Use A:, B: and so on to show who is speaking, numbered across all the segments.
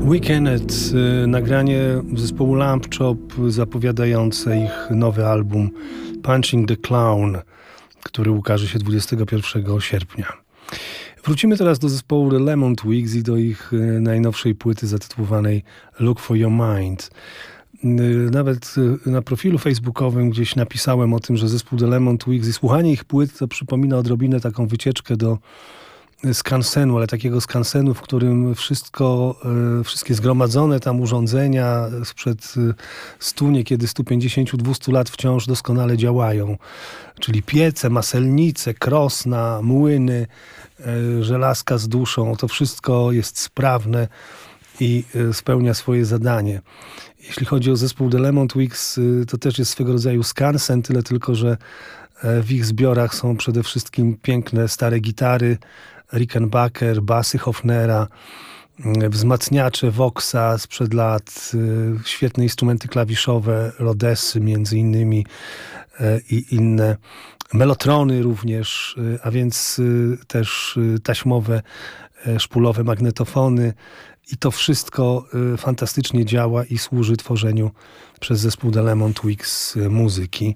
A: Weekend, nagranie zespołu Lamp Chop zapowiadające ich nowy album Punching the Clown, który ukaże się 21 sierpnia. Wrócimy teraz do zespołu The Lemon Twigs i do ich najnowszej płyty zatytułowanej Look for Your Mind. Nawet na profilu facebookowym gdzieś napisałem o tym, że zespół The Lemon Twigs i słuchanie ich płyt to przypomina odrobinę taką wycieczkę do skansenu, ale takiego skansenu, w którym wszystkie zgromadzone tam urządzenia sprzed 100, niekiedy 150-200 lat wciąż doskonale działają. Czyli piece, maselnice, krosna, młyny, żelazka z duszą. To wszystko jest sprawne i spełnia swoje zadanie. Jeśli chodzi o zespół The Lemon Twigs, to też jest swego rodzaju skansen, tyle tylko, że w ich zbiorach są przede wszystkim piękne stare gitary, Rickenbacker, basy Hofnera, wzmacniacze Voxa sprzed lat, świetne instrumenty klawiszowe, Rodesy między innymi i inne, melotrony również, a więc też taśmowe, szpulowe magnetofony i to wszystko fantastycznie działa i służy tworzeniu przez zespół The Lemon Twigs muzyki.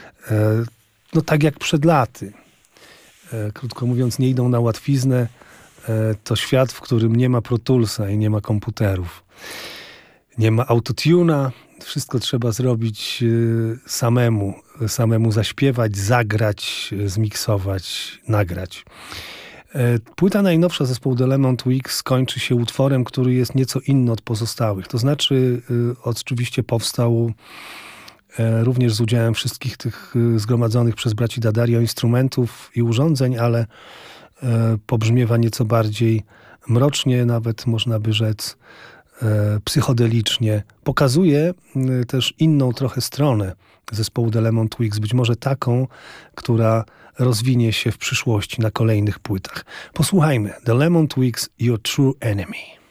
A: No tak jak przed laty. Krótko mówiąc, nie idą na łatwiznę. To świat, w którym nie ma Pro Toolsa i nie ma komputerów. Nie ma autotuna. Wszystko trzeba zrobić samemu zaśpiewać, zagrać, zmiksować, nagrać. Płyta najnowsza zespołu The Lemon Twigs kończy się utworem, który jest nieco inny od pozostałych. To znaczy, oczywiście powstał również z udziałem wszystkich tych zgromadzonych przez braci D'Addario instrumentów i urządzeń, ale pobrzmiewa nieco bardziej mrocznie, nawet można by rzec psychodelicznie. Pokazuje też inną trochę stronę zespołu The Lemon Twigs, być może taką, która rozwinie się w przyszłości na kolejnych płytach. Posłuchajmy. The Lemon Twigs, Your True Enemy.